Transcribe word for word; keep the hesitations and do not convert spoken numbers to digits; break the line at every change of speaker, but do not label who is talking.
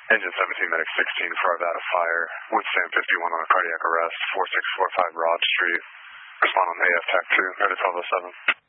Engine seventeen, medic sixteen for Arvada Fire. Winston fifty-one on a cardiac arrest, four six four five Rod Street. Respond on A F TAC two, go to twelve oh seven.